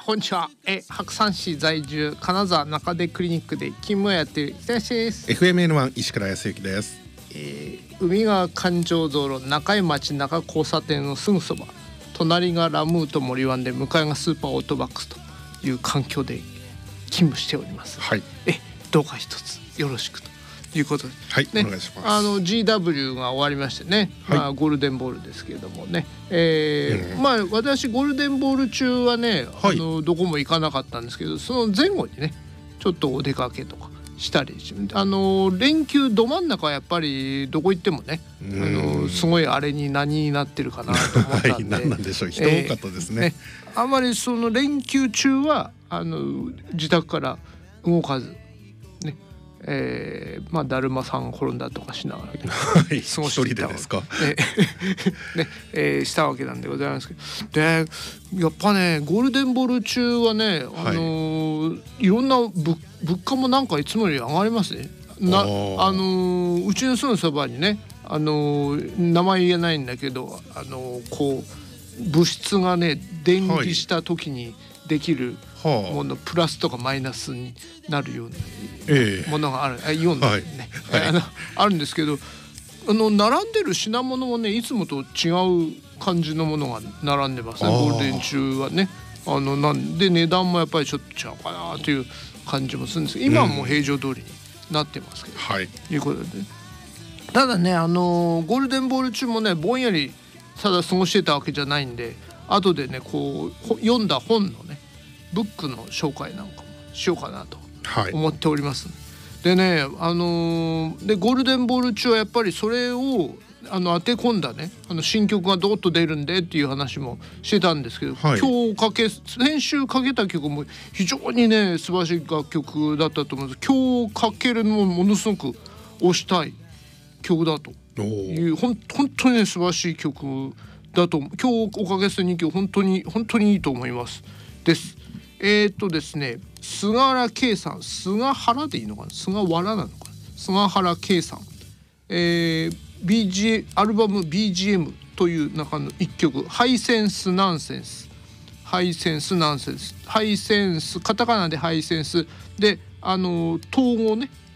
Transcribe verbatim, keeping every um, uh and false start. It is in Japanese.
こんにちは。え白山市在住金沢中出クリニックで勤務をやっている北吉です。 エフエムエヌワン 石倉康之です。 えー、海川環状道路中井町中交差点のすぐそば、隣がラムーと森湾で向かいがスーパーオートバックスという環境で勤務しております。 はい、 えどうか一つよろしくということで、 はい、 ね、 お願いします。 あの ジーダブリュー が終わりましてね、 はい、 まあ、ゴールデンボールですけれどもね、えーうん、 まあ私ゴールデンボール中はね、 はい、 あのどこも行かなかったんですけど、その前後にねちょっとお出かけとかしたり、あの連休ど真ん中はやっぱりどこ行ってもね、あのすごいあれに何になってるかなと思ったんで、 はい、何なんでしょう、人多かったですね。 えー、ね、あんまりその連休中はあの自宅から動かずね、えー、まあだるまさん転んだとかしながら、ね、 はい、 過ごしていた一人でですか、 ねね、えー、したわけなんでございますけど、でやっぱねゴールデンボール中はね、あのーはい、いろんな物価もなんかいつもより上がりますね。なあのー、うちのすぐそばにね、あのー、名前言えないんだけど、あのー、こう物質がね電離した時にできるもの、はい、プラスとかマイナスになるようなものがある、えー、イオンでね、はいはい、あのあるんですけど、あの並んでる品物もねいつもと違う感じのものが並んでますね、ゴールデン中はね。あのなんで値段もやっぱりちょっと違うかなという感じもするんですけど、今はもう平常通りになってますけど、 はい、 いうことで、ね、ただね、あのー、ゴールデンボール中もねぼんやりただ過ごしてたわけじゃないんで、後でねこう読んだ本のねブックの紹介なんかもしようかなと思っております、はい、でね、あのー、でゴールデンボール中はやっぱりそれをあの当て込んだね、あの新曲がどーっと出るんでっていう話もしてたんですけど、はい、今日かけ先週かけた曲も非常にね素晴らしい楽曲だったと思うんです。今日かけるのもものすごく推したい曲だというほん本当にね素晴らしい曲だと、今日おかけするにきょく本当に本当にいいと思いますです。えー、っとですね菅原圭さん、菅原でいいのかな、菅原なのかな、菅原圭さん、えー、ビージー アルバム ビージーエム という中のいっきょく、ハイセンスナンセンス、ハイセンスナンセンス、ハイセンスカタカナでハイセンスで、あの統合ね、